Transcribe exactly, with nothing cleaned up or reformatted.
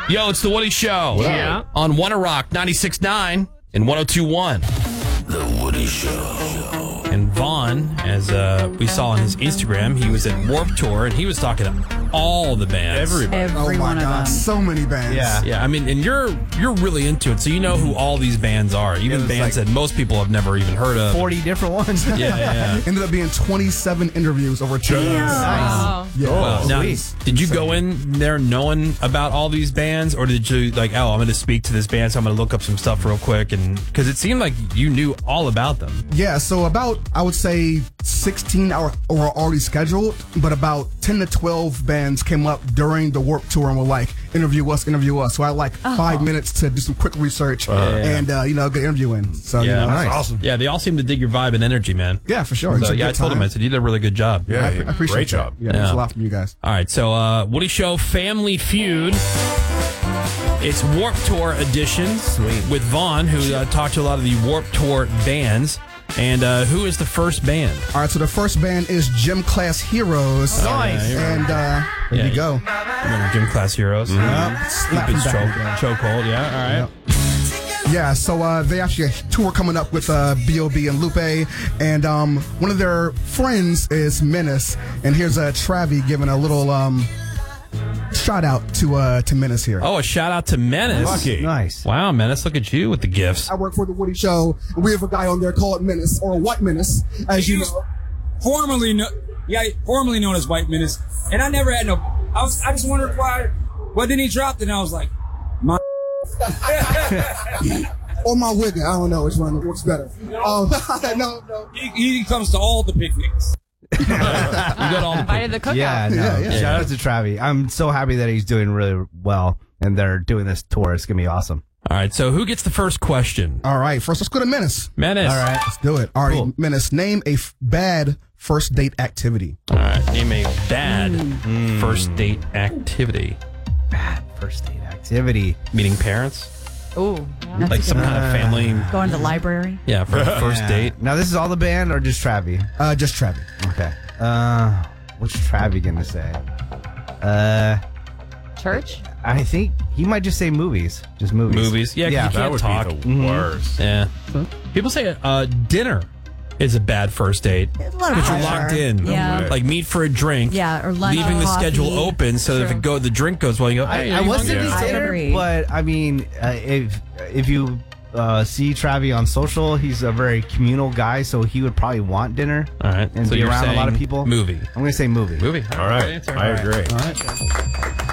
Yo, it's the Woody Show. Yeah. On Wanna Rock ninety-six point nine and one oh two point one. The Woody Show. And Vaughn, as uh, we saw on his Instagram, he was at Warped Tour and he was talking to all the bands. Everybody. Every oh my one God, of them. so many bands. Yeah. Yeah, I mean, and you're you're really into it, so you know who all these bands are. Even was bands like that most people have never even heard of. forty different ones. Yeah, yeah, yeah. Ended up being twenty-seven interviews over two years. Nice. Yeah. Wow. Now, sweet. did you go in there knowing about all these bands, or did you like, oh, I'm going to speak to this band, so I'm going to look up some stuff real quick? And because it seemed like you knew all about them. Yeah, so about, I would say, sixteen hour were already scheduled, but about ten to twelve bands came up during the Warped Tour and were like, interview us, interview us. So I had like five minutes to do some quick research and, uh, you know, get interview in. So, you know, nice. awesome. Yeah, they all seem to dig your vibe and energy, man. Yeah, for sure. It's So, a yeah, I good told him, time. I said, you did a really good job. Yeah, I, yeah. I appreciate great that. job. Yeah, thanks Yeah. a lot from you guys. All right, so uh, Woody Show Family Feud. It's Warped Tour edition. Sweet. With Vaughn, who uh, talked to a lot of the Warped Tour bands. And uh, who is the first band? All right, so the first band is Gym Class Heroes. Nice. And uh, there Yeah, you go. Remember Gym Class Heroes? Yep. Slap Stupid them choke, back. chokehold, yeah, all right. Yep. Yeah, so uh, they actually have a tour coming up with uh, B O B and Lupe, and um, one of their friends is Menace, and here's uh, Travi giving a little um, shout out to uh, to Menace here. Oh, a shout out to Menace. Lucky. Nice. Wow, Menace, look at you with the gifts. I work for the Woody Show, and we have a guy on there called Menace, or White Menace, as you know. formerly no, yeah, formerly known as White Menace, and I never had no. I was, I just wondered why. Well, then he dropped it, and I was like, my. Or my wig, I don't know which one works better. Um, no, no. He, he comes to all the picnics. You got all the Invited the cookout. Yeah, no. Yeah, yeah. Shout out to Travi. I'm so happy that he's doing really well, and they're doing this tour. It's gonna be awesome. All right, so who gets the first question? All right, first let's go to Menace. Menace. All right. Let's do it. All right, Cool. Menace, name a f- bad first date activity. All right, name a bad Mm. first date activity. Bad first date activity. Meeting parents? Ooh. Yeah. Like some kind of family. Going to the library. Yeah, for the first Yeah. date. Now this is all the band or just Travi? Uh, just Travi. Okay. Uh, what's Travi gonna say? Uh, Church. I think he might just say movies. Just movies. Movies. Yeah, 'cause Yeah. you That can't would talk. be the worst. Yeah. People say uh, dinner is a bad first date. A lot of Because you're pressure. locked in. Yeah. Like meet for a drink. Yeah, or lunch, Leaving the coffee. schedule open so that if True. it go, the drink goes well, you go, hey, I, I you was hungry? thinking I dinner, agree. but I mean, uh, if if you uh, see Travi on social, he's a very communal guy, so he would probably want dinner. All right. and so be you're around a lot of saying people. Movie. I'm gonna say movie. Movie. All right. Good answer. I agree. All right.